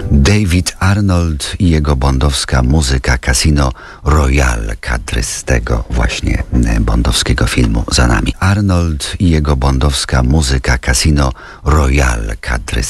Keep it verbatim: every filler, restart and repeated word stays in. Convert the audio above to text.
David Arnold i jego bondowska muzyka Casino Royale, kadry z tego właśnie bondowskiego filmu za nami. Arnold i jego bondowska muzyka Casino Royale, kadry z